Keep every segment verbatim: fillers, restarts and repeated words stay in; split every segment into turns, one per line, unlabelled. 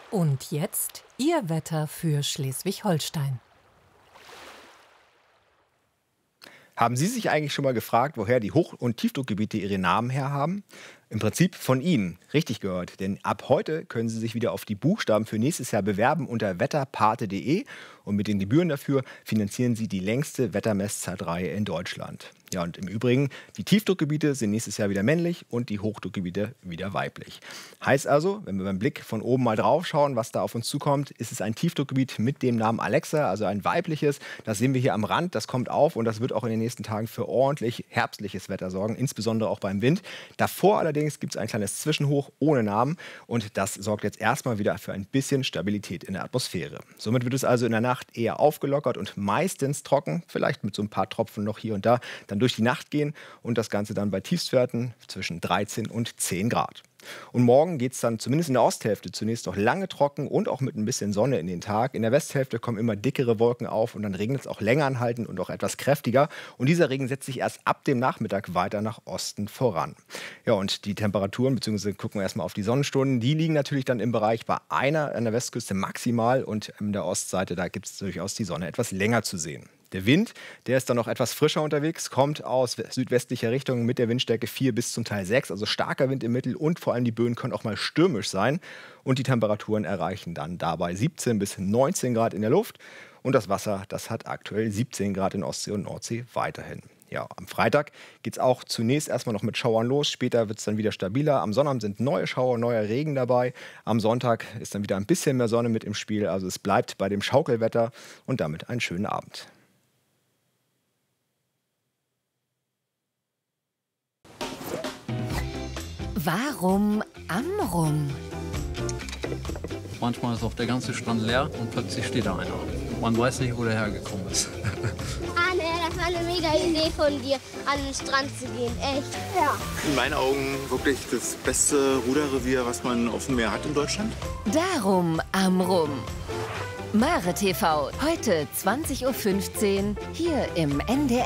Und jetzt Ihr Wetter für Schleswig-Holstein.
Haben Sie sich eigentlich schon mal gefragt, woher die Hoch- und Tiefdruckgebiete ihre Namen herhaben? Im Prinzip von Ihnen. Richtig gehört. Denn ab heute können Sie sich wieder auf die Buchstaben für nächstes Jahr bewerben unter wetterpate punkt de. Und mit den Gebühren dafür finanzieren Sie die längste Wettermesszeitreihe in Deutschland. Ja, und im Übrigen, die Tiefdruckgebiete sind nächstes Jahr wieder männlich und die Hochdruckgebiete wieder weiblich. Heißt also, wenn wir beim Blick von oben mal drauf schauen, was da auf uns zukommt, ist es ein Tiefdruckgebiet mit dem Namen Alexa, also ein weibliches. Das sehen wir hier am Rand, das kommt auf und das wird auch in den nächsten Tagen für ordentlich herbstliches Wetter sorgen, insbesondere auch beim Wind. Davor allerdings gibt es ein kleines Zwischenhoch ohne Namen und das sorgt jetzt erstmal wieder für ein bisschen Stabilität in der Atmosphäre. Somit wird es also in der Nacht eher aufgelockert und meistens trocken, vielleicht mit so ein paar Tropfen noch hier und da, dann durch die Nacht gehen und das Ganze dann bei Tiefstwerten zwischen dreizehn und zehn Grad. Und morgen geht es dann zumindest in der Osthälfte zunächst noch lange trocken und auch mit ein bisschen Sonne in den Tag. In der Westhälfte kommen immer dickere Wolken auf und dann regnet es auch länger anhaltend und auch etwas kräftiger. Und dieser Regen setzt sich erst ab dem Nachmittag weiter nach Osten voran. Ja, und die Temperaturen, beziehungsweise gucken wir erstmal auf die Sonnenstunden, die liegen natürlich dann im Bereich bei einer an der Westküste maximal und an der Ostseite, da gibt es durchaus die Sonne etwas länger zu sehen. Der Wind, der ist dann noch etwas frischer unterwegs, kommt aus südwestlicher Richtung mit der Windstärke vier bis zum Teil sechs, also starker Wind im Mittel und vor allem die Böen können auch mal stürmisch sein. Und die Temperaturen erreichen dann dabei siebzehn bis neunzehn Grad in der Luft. Und das Wasser, das hat aktuell siebzehn Grad in Ostsee und Nordsee weiterhin. Ja, am Freitag geht es auch zunächst erstmal noch mit Schauern los. Später wird es dann wieder stabiler. Am Sonnabend sind neue Schauer, neuer Regen dabei. Am Sonntag ist dann wieder ein bisschen mehr Sonne mit im Spiel. Also es bleibt bei dem Schaukelwetter und damit einen schönen Abend.
Warum Amrum?
Manchmal ist auch der ganze Strand leer und plötzlich steht da einer. Man weiß nicht, wo der hergekommen ist.
Ah, ne, das war eine mega Idee von dir, an den Strand zu gehen. Echt? Ja.
In meinen Augen wirklich das beste Ruderrevier, was man auf dem Meer hat in Deutschland.
Darum Amrum. Mare T V, heute zwanzig Uhr fünfzehn, hier im N D R.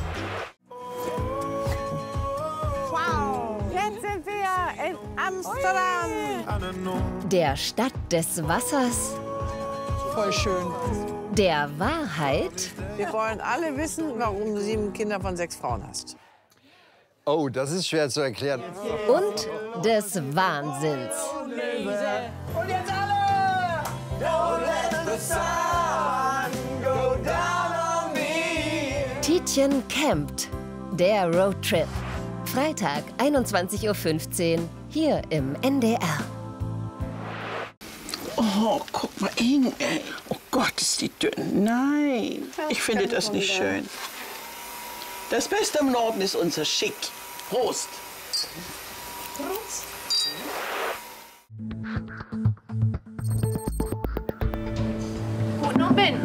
In Amsterdam.
Der Stadt des Wassers,
Voll schön.
der Wahrheit
Wir wollen alle wissen, warum du sieben Kinder von sechs Frauen hast.
Oh, das ist schwer zu erklären.
und des Wahnsinns.
Und jetzt alle! Don't let the sun go down on me.
Tietjen campt, der Roadtrip. Freitag, einundzwanzig Uhr fünfzehn, hier im N D R.
Oh, guck mal hin, ey. Oh Gott, ist die dünn. Nein, ich finde das nicht schön. Das Beste im Norden ist unser Schick. Prost.
Prost.
Guten Abend.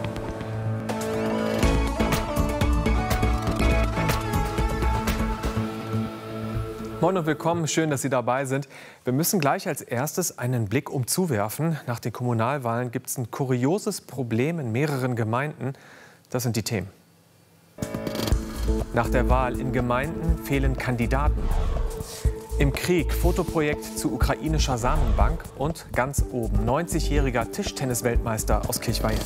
Moin und willkommen, schön, dass Sie dabei sind. Wir müssen gleich als erstes einen Blick umzuwerfen. Nach den Kommunalwahlen gibt es ein kurioses Problem in mehreren Gemeinden. Das sind die Themen. Nach der Wahl in Gemeinden fehlen Kandidaten. Im Krieg Fotoprojekt zu ukrainischer Samenbank und ganz oben neunzigjähriger Tischtennis-Weltmeister aus Kirchweihe.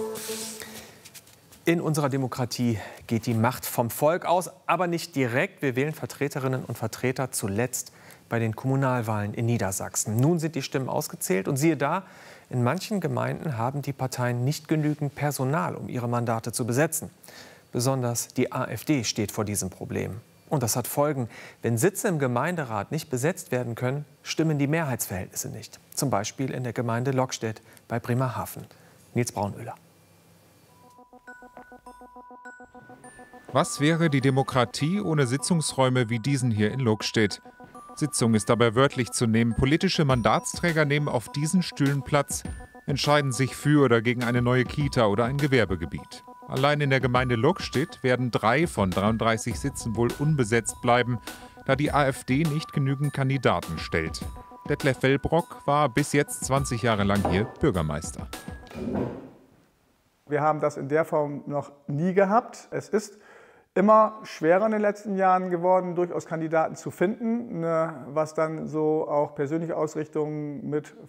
In unserer Demokratie geht die Macht vom Volk aus, aber nicht direkt. Wir wählen Vertreterinnen und Vertreter zuletzt bei den Kommunalwahlen in Niedersachsen. Nun sind die Stimmen ausgezählt und siehe da, in manchen Gemeinden haben die Parteien nicht genügend Personal, um ihre Mandate zu besetzen. Besonders die AfD steht vor diesem Problem. Und das hat Folgen. Wenn Sitze im Gemeinderat nicht besetzt werden können, stimmen die Mehrheitsverhältnisse nicht. Zum Beispiel in der Gemeinde Lockstedt bei Bremerhaven. Nils Braunöller.
Was wäre die Demokratie ohne Sitzungsräume wie diesen hier in Lockstedt? Sitzung ist dabei wörtlich zu nehmen. Politische Mandatsträger nehmen auf diesen Stühlen Platz, entscheiden sich für oder gegen eine neue Kita oder ein Gewerbegebiet. Allein in der Gemeinde Lockstedt werden drei von dreiunddreißig Sitzen wohl unbesetzt bleiben, da die AfD nicht genügend Kandidaten stellt. Detlef Wellbrock war bis jetzt zwanzig Jahre lang hier Bürgermeister.
Wir haben das in der Form noch nie gehabt. Es ist immer schwerer in den letzten Jahren geworden, durchaus Kandidaten zu finden, was dann so auch persönliche Ausrichtungen mit